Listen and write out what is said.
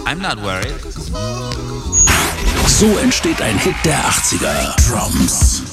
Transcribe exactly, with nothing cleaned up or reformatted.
I'm not worried. So entsteht ein Hit der achtziger. Drums.